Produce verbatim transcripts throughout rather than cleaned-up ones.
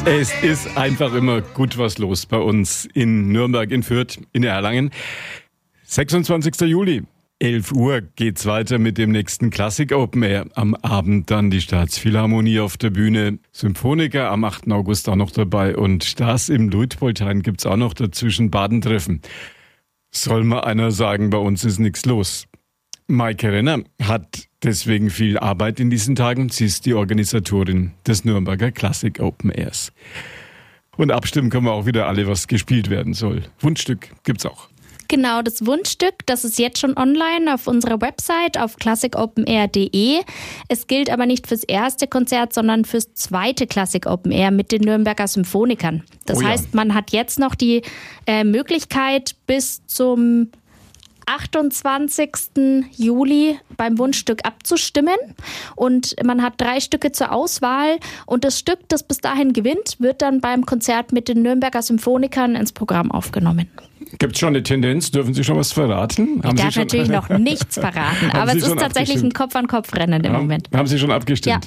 Es ist einfach immer gut was los bei uns in Nürnberg, in Fürth, in Erlangen. sechsundzwanzigster Juli, elf Uhr geht's weiter mit dem nächsten Classic Open Air. Am Abend dann die Staatsphilharmonie auf der Bühne. Symphoniker am achten August auch noch dabei. Und Stars im Luitpoldhain gibt's auch noch dazwischen. Badentreffen. Soll mal einer sagen, bei uns ist nichts los. Maike Renner hat deswegen viel Arbeit in diesen Tagen. Sie ist die Organisatorin des Nürnberger Classic Open Airs. Und abstimmen können wir auch wieder alle, was gespielt werden soll. Wunschstück gibt's auch. Genau, das Wunschstück, das ist jetzt schon online auf unserer Website auf classic open air punkt de. Es gilt aber nicht fürs erste Konzert, sondern fürs zweite Classic Open Air mit den Nürnberger Symphonikern. Das oh ja. heißt, man hat jetzt noch die äh, Möglichkeit bis zum achtundzwanzigsten Juli beim Wunschstück abzustimmen und man hat drei Stücke zur Auswahl und das Stück, das bis dahin gewinnt, wird dann beim Konzert mit den Nürnberger Symphonikern ins Programm aufgenommen. Gibt es schon eine Tendenz? Dürfen Sie schon was verraten? Ich haben darf Sie schon natürlich noch nichts verraten, aber es ist tatsächlich ein Kopf-an-Kopf-Rennen im haben, Moment. Haben Sie schon abgestimmt? Ja.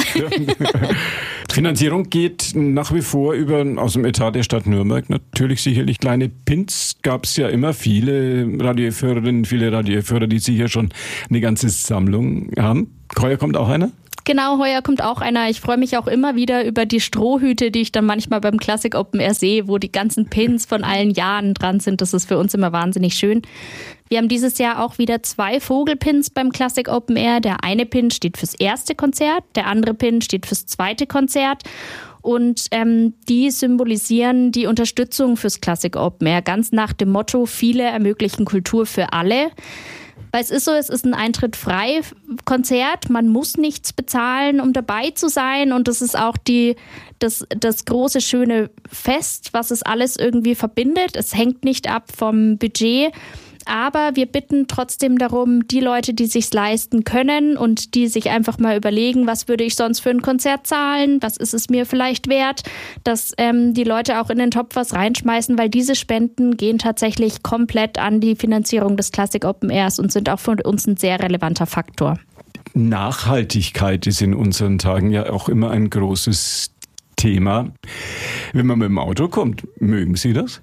Finanzierung geht nach wie vor über aus dem Etat der Stadt Nürnberg. Natürlich sicherlich kleine Pins. Gab es ja immer viele Radiohörerinnen, viele Radiohörer, die sicher schon eine ganze Sammlung haben. Heuer kommt auch einer? Genau, heuer kommt auch einer. Ich freue mich auch immer wieder über die Strohhüte, die ich dann manchmal beim Classic Open Air sehe, wo die ganzen Pins von allen Jahren dran sind. Das ist für uns immer wahnsinnig schön. Wir haben dieses Jahr auch wieder zwei Vogelpins beim Classic Open Air. Der eine Pin steht fürs erste Konzert, der andere Pin steht fürs zweite Konzert. Und ähm, die symbolisieren die Unterstützung fürs Classic Open Air, ganz nach dem Motto, viele ermöglichen Kultur für alle. Weil es ist so, es ist ein eintrittfrei Konzert, man muss nichts bezahlen, um dabei zu sein und das ist auch die, das, das große, schöne Fest, was es alles irgendwie verbindet. Es hängt nicht ab vom Budget, aber wir bitten trotzdem darum, die Leute, die sich's leisten können und die sich einfach mal überlegen, was würde ich sonst für ein Konzert zahlen, was ist es mir vielleicht wert, dass ähm, die Leute auch in den Topf was reinschmeißen, weil diese Spenden gehen tatsächlich komplett an die Finanzierung des Classic Open Airs und sind auch für uns ein sehr relevanter Faktor. Nachhaltigkeit ist in unseren Tagen ja auch immer ein großes Thema. Wenn man mit dem Auto kommt, mögen Sie das?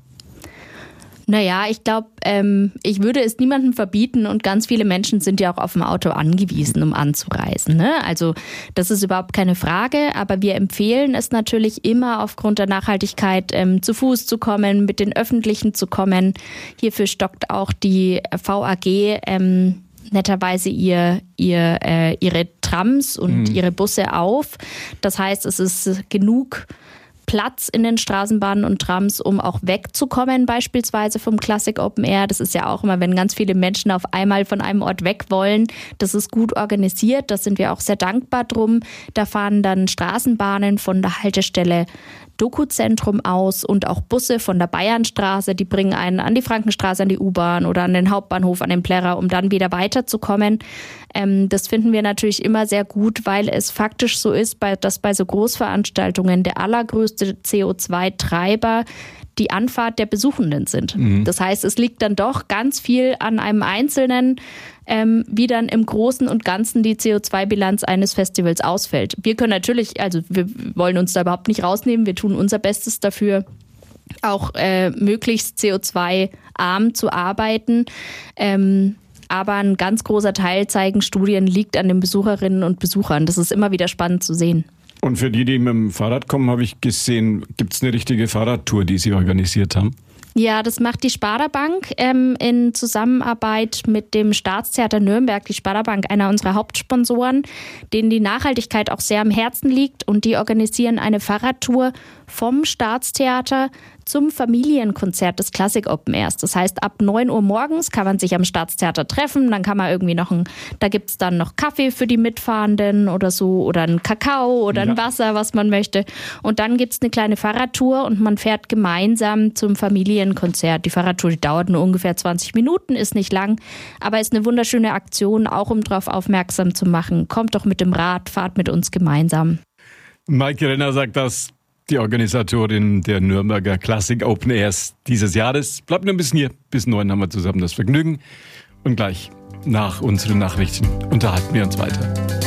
Naja, ich glaube, ähm, ich würde es niemandem verbieten und ganz viele Menschen sind ja auch auf dem Auto angewiesen, um anzureisen. Ne? Also das ist überhaupt keine Frage, aber wir empfehlen es natürlich immer aufgrund der Nachhaltigkeit ähm, zu Fuß zu kommen, mit den Öffentlichen zu kommen. Hierfür stockt auch die V A G ähm, netterweise ihr, ihr, äh, ihre Trams und mhm. ihre Busse auf. Das heißt, es ist genug Platz in den Straßenbahnen und Trams, um auch wegzukommen, beispielsweise vom Classic Open Air. Das ist ja auch immer, wenn ganz viele Menschen auf einmal von einem Ort weg wollen. Das ist gut organisiert, da sind wir auch sehr dankbar drum. Da fahren dann Straßenbahnen von der Haltestelle Dokuzentrum aus und auch Busse von der Bayernstraße, die bringen einen an die Frankenstraße, an die U-Bahn oder an den Hauptbahnhof, an den Plärrer, um dann wieder weiterzukommen. Ähm, das finden wir natürlich immer sehr gut, weil es faktisch so ist, dass bei so Großveranstaltungen der allergrößte C O zwei Treiber die Anfahrt der Besuchenden sind. Mhm. Das heißt, es liegt dann doch ganz viel an einem Einzelnen, ähm, wie dann im Großen und Ganzen die C O zwei Bilanz eines Festivals ausfällt. Wir können natürlich, also wir wollen uns da überhaupt nicht rausnehmen, wir tun unser Bestes dafür, auch äh, möglichst C O zwei arm zu arbeiten. Ähm, aber ein ganz großer Teil, zeigen Studien, liegt an den Besucherinnen und Besuchern. Das ist immer wieder spannend zu sehen. Und für die, die mit dem Fahrrad kommen, habe ich gesehen, gibt es eine richtige Fahrradtour, die Sie organisiert haben? Ja, das macht die Sparda-Bank ähm, in Zusammenarbeit mit dem Staatstheater Nürnberg. Die Sparda-Bank, einer unserer Hauptsponsoren, denen die Nachhaltigkeit auch sehr am Herzen liegt. Und die organisieren eine Fahrradtour vom Staatstheater zum Familienkonzert des Classic Open Airs. Das heißt, ab neun Uhr morgens kann man sich am Staatstheater treffen, dann kann man irgendwie noch ein, da gibt es dann noch Kaffee für die Mitfahrenden oder so oder einen Kakao oder ein ja. Wasser, was man möchte. Und dann gibt es eine kleine Fahrradtour und man fährt gemeinsam zum Familienkonzert. Die Fahrradtour, die dauert nur ungefähr zwanzig Minuten, ist nicht lang, aber ist eine wunderschöne Aktion, auch um darauf aufmerksam zu machen. Kommt doch mit dem Rad, fahrt mit uns gemeinsam. Maike Renner sagt das. Die Organisatorin der Nürnberger Classic Open Airs dieses Jahres. Bleibt nur ein bisschen hier. Bis neun haben wir zusammen das Vergnügen. Und gleich nach unseren Nachrichten unterhalten wir uns weiter.